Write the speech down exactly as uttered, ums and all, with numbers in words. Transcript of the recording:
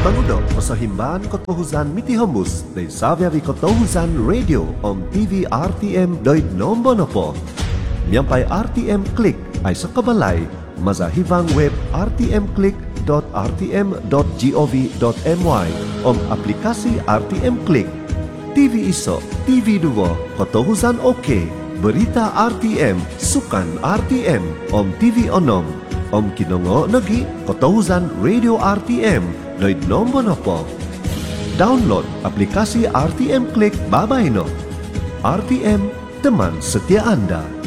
Mangudok pasahimbaan Kotohuzan mitihambus day Savia Kotohuzan Radio om T V R T M doid nombo nopo. Miyampay R T M Click ay sa kabalay mazahibang web r t m click dot r t m dot gov dot m y om aplikasi R T M Click. T V iso, T V dua, Kotohuzan OK, berita R T M, sukan R T M, om T V onom, om kinongo nagi Kotohuzan Radio R T M, doid nombo nopo. Download aplikasi R T M Click babay no. R T M, teman setia Anda.